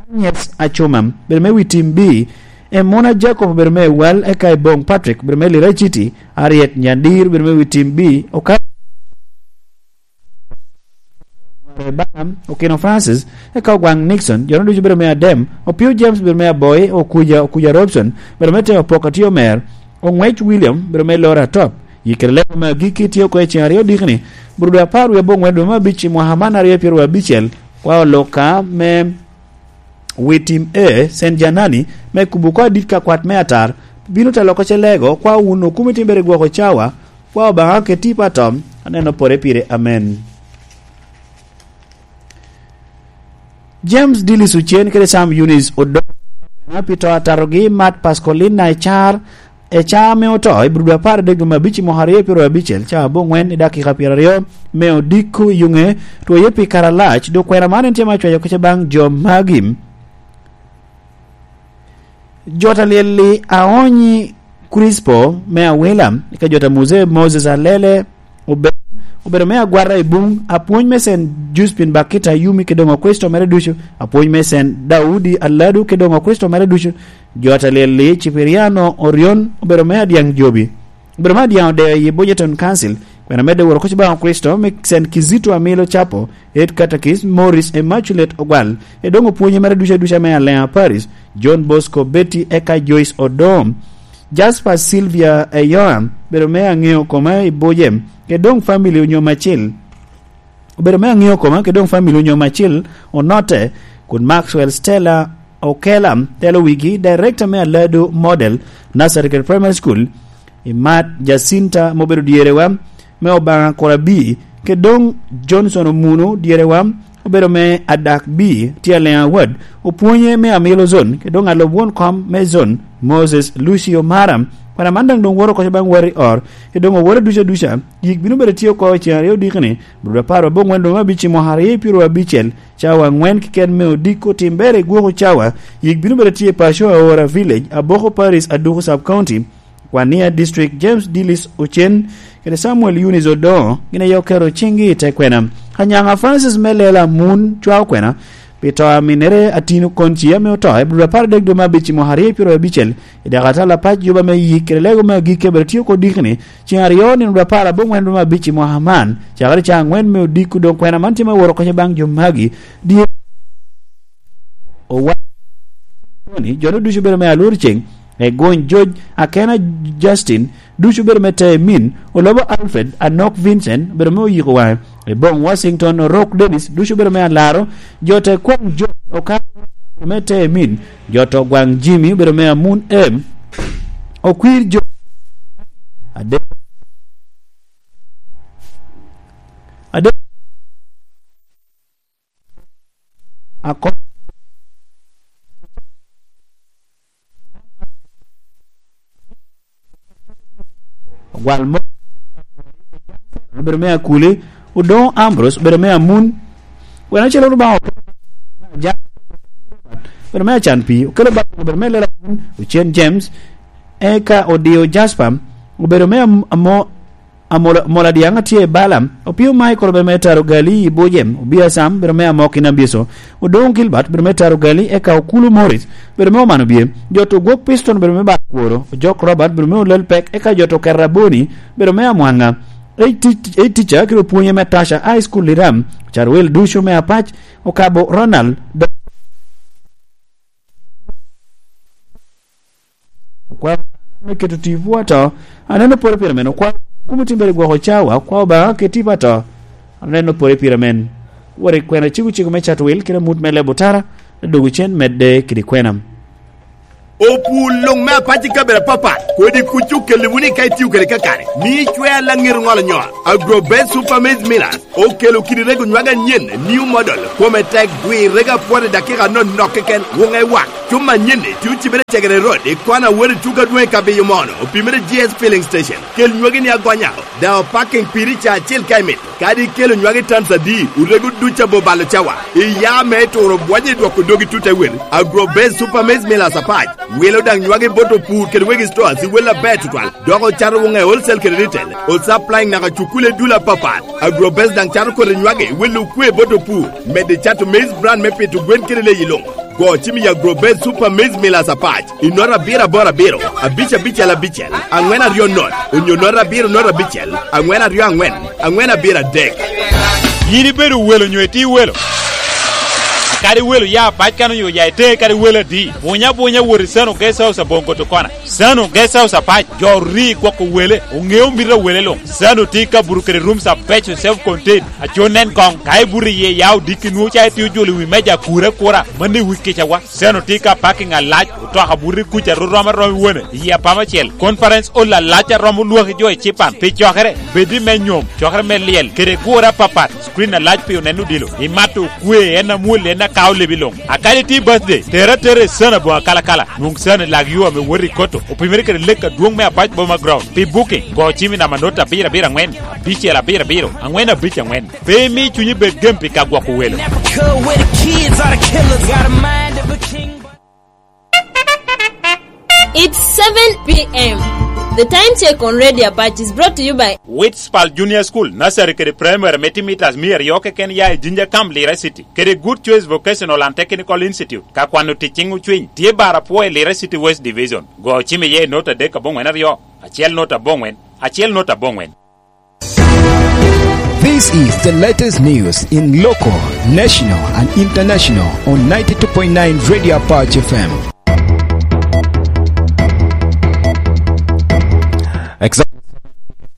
Yes, Achomam, Berme with Team B, and Mona Jacob Berme well, Ekai Bong Patrick, Berme Lirachiti, Ariet Nyandir, Berme with Team B, Okay. Okino Francis, Ekawang Nixon, Yorudu Berme Dem, or Pure James Berme Boy, or Kuya Robson, Bermete or Pocatio Mare, or White William, Berme Laura Top. You can let me geek it your question, Rio Digny, Bruda Par, we bong when Duma Beach, Mohamana Repiro Bichel, while Loka, me with Team A, Saint Janani, me Kubuka Dika Quat Meatar, Binuta Locoche Lego, qua uno Kumitimber Guachawa, while Bahake Tipa Tom, and then Porepire, Amen. James Dilly Suchen Keresam Unis Odo Pito Tarogi Mat Pascolina Echa Meoto Bruda Par de Gumabichi Mohare Piro Bichel Cha Bongwen Daki Capirario Meo Diku Yunge to Yepi Karalach do Queraman and Temacho Yokachabang Jom Magim Jota Lili Aoni Crispo Mea Willam Ikajota Muse Moses Alele Obe Ubermea guarda ibung apuny mesen Juspin Bakita Yumi kedongo Kristo meredushu apuny mesen Daudi Aladu kedongo Kristo meredushu Jota lele Chiperiano Orion ubermea diang Jobi ubermea diang de Yebojeton Council kwena mede woro kochiba Kristo mesen Kizito Amilo Chapo Ed Katakis Morris Immaculate Ogwal edongo puny meredusha dusha mea Lea Paris John Bosco Betty Eka Joyce Odom Jasper Sylvia Eyoam bermea ngeo koma ibojem kedong family unyo machil bermea ngeo koma kedong family unyo machil onote kun Maxwell Stella Okelam Telo Wiki director mea Lado Model Nasariket Primary School Imat Jacinta Moberu dierewam meo banga Korabi kedong Johnson Omuno dierewam oberome Adak B Tialea Word opunye me Amilo Zone kedong alobwon kom me zone Moses Lucio Maram para mandang dong woro ko bang wari or kedong woro dusha yik binu bere tiyo ko chiario dikene bro paro bong wendo mabichi mohare piro abichel chawa ngwen kiken me odiko timbere gwo chawa yik binu bere tiyo pasho ora village aboko Paris adugo sub county Kwania district James Dillis Ochen kede Samuel Yunis Odo gina yokero chingi tekwenam Hanyanga Francis Melela Moon chwa kwena Pito minere atinu konchia me oto ebru par deg do mabichi mohari piro bichel ida gatala paj juba me yikere lego me gike bertio ko dikni chiario ni ndo para bo ngwen do mabichi mohaman chagari changwen me diku do kwena mantima woro ko bang jumagi di o wa ni jono du jubere me alur ching e gon George akena Justin du jubere me te min o lobo Alfred Anok Vincent bere mo yiko wa e bon Washington Rock Dennis du jubere me alaro jote kwang jo oka mete min joto gwang Jimmy bere me Moon M o kwir jo ade akon Walmo bermea kule udon Ambrose bermea Moon wena chelo ba ja bermea Chanpi kele ba bermea Lera Uchen James Eka Odio Jasper bermea Mola dianga tie Balam opio Michael bermea Tarugali Bojem obia Sam bermea Mokina Biso udon Gilbert bermea Tarugali Eka Okulu Morris bermea Manubie joto Gok Piston bermea Bakworo Jok Robert bermea Lelpek Eka joto Karaboni bermea Mwanga e teacher kiro punye Metasha High School Liram Charwell Dusho me apach okabo Ronald kwa meketu tivuata aneno pore piramen kwa kumutimbere gwa hochawa kwa ba ketipata aneno pore piramen wore kwena chigu me Chatwell kira mut mele botara dogu chen medde kidi kwenam Opu long ma pati kabera papa ko di kuchu ke limuni kay tiu ke kakare ni chwe la ngir ngol nyo agro best super maize milas o ke lo kidi rego nyaga nyen new model ko me tek dwi rega pore dakika no nokeken wongai wak tuma nyene tiu chibere chegere road e kwana wori tuka dwe kabe yomono o pimere GS filling station kel nyogi ni agwanya da parking piricha chil kaimit kadi kel nyogi tansa di urego ducha bobalo chawa e ya meto ro bwaje do ko dogi tuta wen agro best super maize milas apart Welo dang nyuage boto pur kede wegi store si wela betu twal dogo charo wonga wholesale kede retail all supplying naka chukule dula papa agro best dang charo kede nyuage welu kwe boto pur mede chato maize brand mepe to gwen kede le yilong go chimi ya Agrobase Super Maize Millers apart. Inora bira bora biro, abicha bicha la bichel, angwena rio not, unyonora biro nora bichel, angwena rio angwena bira dek. Yini beru welo nyweti welo. Kari welo ya pachkano yo ya te kari welo di. Bonya wori sano guest house bongo to kona. Sano guest house apach jori kwa ko wele. Ungeo mira wele long. Sano tika burukere room sa patch self contained. A chonen kong kai buri ye yao dikinu cha ti ujuli wi meja kura. Mandi wiki chawa. Sano tika parking a large to haburi kucha roma wone. Ya pama chel. Conference ola lacha romu luwa jo chipan. Pi chokere bedi menyom. Chokere meliel. Kere kura papat. Screen a large pi nenu dilo. Imatu kwe ena mule ena kaule bilong. Akali ti birthday. Tere sana bo kala. Nung sana lagiwa me wori koto. Opimere kere leka duong me apach bo ma ground. Pi booking. Go chimi na manota bira ngwen. Bichi la bira. Angwena bicha ngwen. Pe mi chunyi bed gempi kagwa kuwelo. It's 7 p.m. The time check on Radio Apache is brought to you by Whitspal Junior School, Nursery Kere Primary Metimeters Mir Yoke Ken Ya Ginger Camp Lira City. Kere Good Choice Vocational and Technical Institute. Kakwano Teaching Uchwin. Tie Bara Poe Lira City West Division. Go Chime Ye Nota Deka Bongwen Rio. Achiel Nota Bongwen. This is the latest news in local, national and international on 92.9 Radio Apache FM.